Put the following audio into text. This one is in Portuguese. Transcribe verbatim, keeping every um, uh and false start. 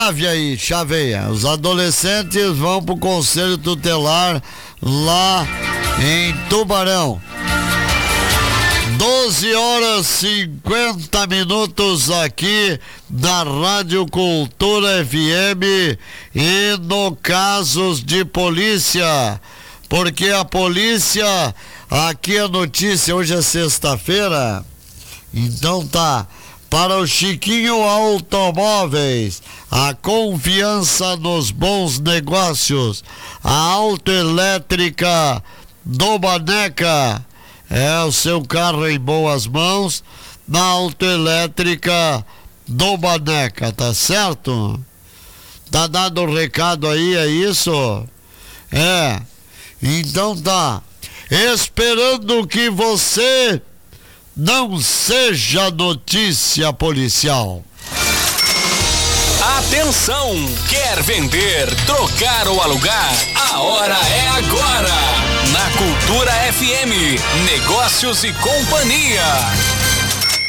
chave aí, chaveia. Os adolescentes vão pro conselho tutelar lá em Tubarão. doze horas e cinquenta minutos aqui na Rádio Cultura F M e no Casos de Polícia, porque a polícia, aqui a notícia, hoje é sexta-feira, então tá, para o Chiquinho Automóveis, a confiança nos bons negócios, a autoelétrica do Maneca, é o seu carro em boas mãos na autoelétrica do Maneca, tá certo? Tá dado o recado aí, é isso? É, então tá, esperando que você não seja notícia policial. Atenção! Quer vender, trocar ou alugar? A hora é agora! Na Cultura F M, Negócios e Companhia.